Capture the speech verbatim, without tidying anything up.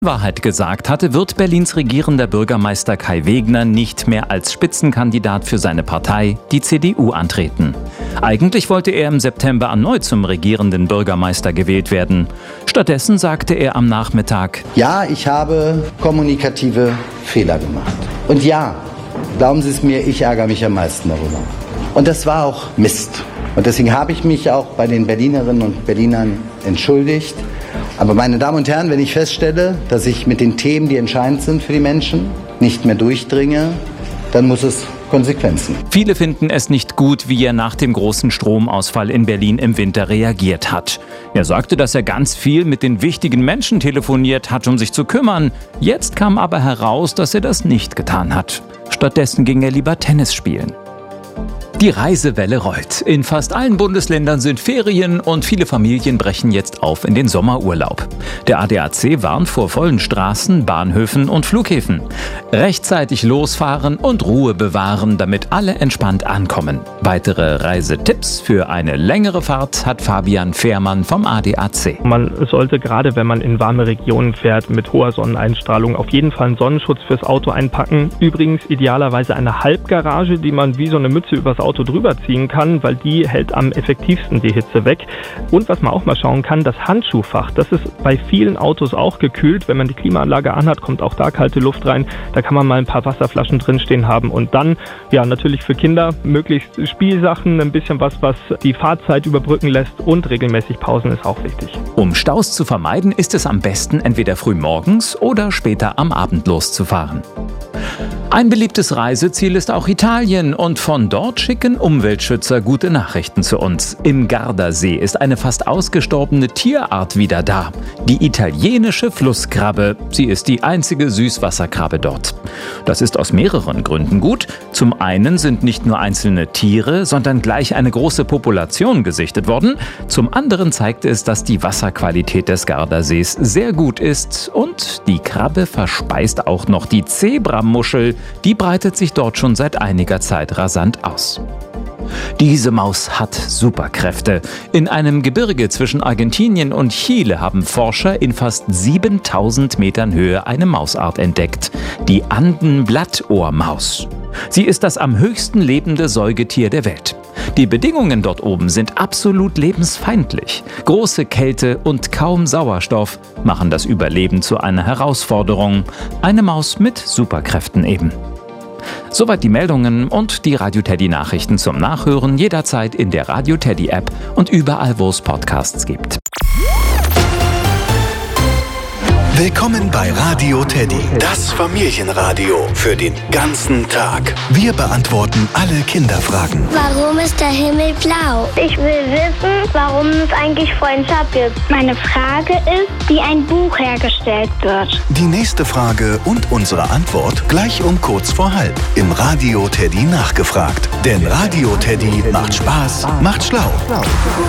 Wahrheit gesagt hatte, wird Berlins regierender Bürgermeister Kai Wegner nicht mehr als Spitzenkandidat für seine Partei, die C D U, antreten. Eigentlich wollte er im September erneut zum regierenden Bürgermeister gewählt werden. Stattdessen sagte er am Nachmittag: Ja, ich habe kommunikative Fehler gemacht. Und ja, glauben Sie es mir, ich ärgere mich am meisten darüber. Und das war auch Mist. Und deswegen habe ich mich auch bei den Berlinerinnen und Berlinern entschuldigt. Aber meine Damen und Herren, wenn ich feststelle, dass ich mit den Themen, die entscheidend sind für die Menschen, nicht mehr durchdringe, dann muss es Konsequenzen. Viele finden es nicht gut, wie er nach dem großen Stromausfall in Berlin im Winter reagiert hat. Er sagte, dass er ganz viel mit den wichtigen Menschen telefoniert hat, um sich zu kümmern. Jetzt kam aber heraus, dass er das nicht getan hat. Stattdessen ging er lieber Tennis spielen. Die Reisewelle rollt. In fast allen Bundesländern sind Ferien und viele Familien brechen jetzt auf in den Sommerurlaub. Der A D A C warnt vor vollen Straßen, Bahnhöfen und Flughäfen. Rechtzeitig losfahren und Ruhe bewahren, damit alle entspannt ankommen. Weitere Reisetipps für eine längere Fahrt hat Fabian Fehrmann vom A D A C. Man sollte gerade, wenn man in warme Regionen fährt mit hoher Sonneneinstrahlung, auf jeden Fall einen Sonnenschutz fürs Auto einpacken. Übrigens idealerweise eine Halbgarage, die man wie so eine Mütze übers Auto drüber ziehen kann, weil die hält am effektivsten die Hitze weg. Und was man auch mal schauen kann, das Handschuhfach, das ist bei vielen Autos auch gekühlt. Wenn man die Klimaanlage anhat, kommt auch da kalte Luft rein. Da kann man mal ein paar Wasserflaschen drinstehen haben und dann, ja, natürlich für Kinder möglichst Spielsachen, ein bisschen was, was die Fahrzeit überbrücken lässt, und regelmäßig Pausen ist auch wichtig. Um Staus zu vermeiden, ist es am besten, entweder früh morgens oder später am Abend loszufahren. Ein beliebtes Reiseziel ist auch Italien, und von dort schicken Umweltschützer gute Nachrichten zu uns. Im Gardasee ist eine fast ausgestorbene Tierart wieder da. Die italienische Flusskrabbe. Sie ist die einzige Süßwasserkrabbe dort. Das ist aus mehreren Gründen gut. Zum einen sind nicht nur einzelne Tiere, sondern gleich eine große Population gesichtet worden. Zum anderen zeigt es, dass die Wasserqualität des Gardasees sehr gut ist, und die Krabbe verspeist auch noch die Zebramuschel. Die breitet sich dort schon seit einiger Zeit rasant aus. Diese Maus hat Superkräfte. In einem Gebirge zwischen Argentinien und Chile haben Forscher in fast siebentausend Metern Höhe eine Mausart entdeckt. Die Anden-Blattohrmaus. Sie ist das am höchsten lebende Säugetier der Welt. Die Bedingungen dort oben sind absolut lebensfeindlich. Große Kälte und kaum Sauerstoff machen das Überleben zu einer Herausforderung. Eine Maus mit Superkräften eben. Soweit die Meldungen und die Radio Teddy Nachrichten zum Nachhören jederzeit in der Radio Teddy App und überall, wo es Podcasts gibt. Willkommen bei Radio Teddy, das Familienradio für den ganzen Tag. Wir beantworten alle Kinderfragen. Warum ist der Himmel blau? Ich will wissen, warum es eigentlich Freundschaft gibt. Meine Frage ist, wie ein Buch hergestellt wird. Die nächste Frage und unsere Antwort gleich um kurz vor halb im Radio Teddy nachgefragt. Denn Radio Teddy macht Spaß, macht schlau.